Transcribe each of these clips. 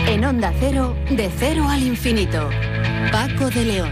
En Onda Cero, de cero al infinito. Paco de León.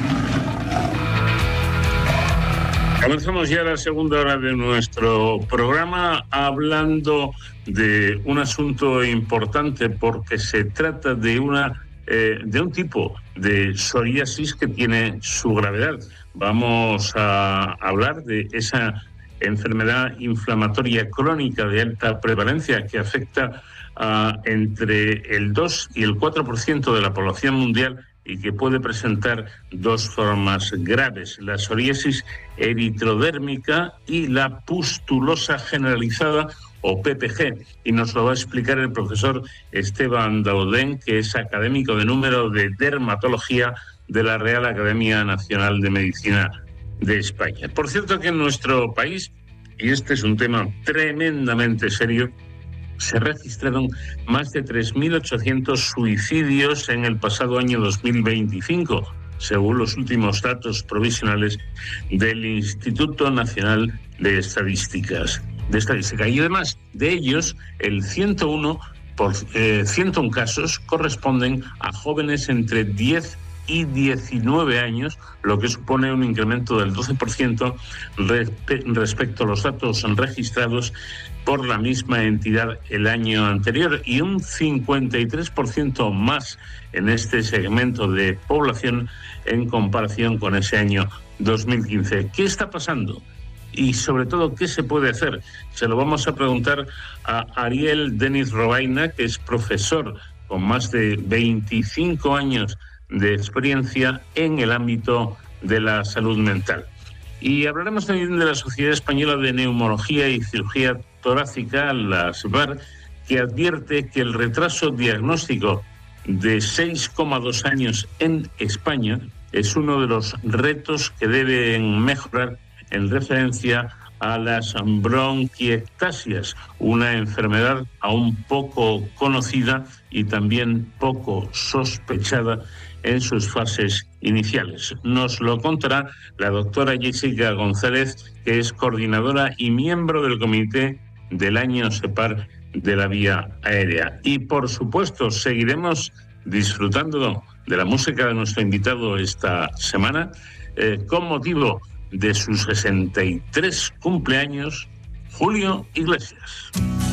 Comenzamos ya la segunda hora de nuestro programa hablando de un asunto importante porque se trata de un tipo de psoriasis que tiene su gravedad. Vamos a hablar de esa enfermedad inflamatoria crónica de alta prevalencia que afecta a entre el 2 y el 4% de la población mundial y que puede presentar dos formas graves: la psoriasis eritrodérmica y la pustulosa generalizada, o PPG, y nos lo va a explicar el profesor Esteban Daudén, que es académico de número de dermatología de la Real Academia Nacional de Medicina de España. Por cierto que en nuestro país, y este es un tema tremendamente serio, se registraron más de 3.800 suicidios en el pasado año 2025, según los últimos datos provisionales del Instituto Nacional de Estadística. Y además de ellos, el 101 casos corresponden a jóvenes entre 10 y 19 años, lo que supone un incremento del 12% respecto a los datos registrados por la misma entidad el año anterior, y un 53% más en este segmento de población en comparación con ese año 2015. ¿Qué está pasando? Y sobre todo, ¿qué se puede hacer? Se lo vamos a preguntar a Ariel Denis Robaina, que es profesor con más de 25 años de experiencia en el ámbito de la salud mental. Y hablaremos también de la Sociedad Española de Neumología y Cirugía Torácica, la SBAR, que advierte que el retraso diagnóstico de 6,2 años en España es uno de los retos que deben mejorar en referencia a las bronquiectasias, una enfermedad aún poco conocida y también poco sospechada en sus fases iniciales. Nos lo contará la doctora Jessica González, que es coordinadora y miembro del comité del año SEPAR de la vía aérea. Y por supuesto seguiremos disfrutando de la música de nuestro invitado esta semana, con motivo de sus 63 cumpleaños, Julio Iglesias.